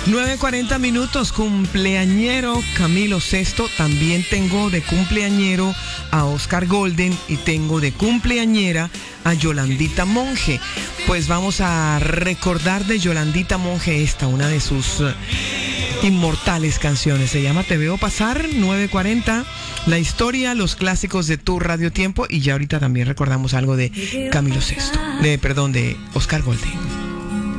9:40 minutos, cumpleañero Camilo Sesto. También tengo de cumpleañero a Oscar Golden y tengo de cumpleañera a Yolandita Monge. Pues vamos a recordar de Yolandita Monge una de sus inmortales canciones. Se llama Te Veo Pasar. 9:40, la historia, los clásicos de tu Radio Tiempo. Y ya ahorita también recordamos algo de Camilo Sesto, de Oscar Golden.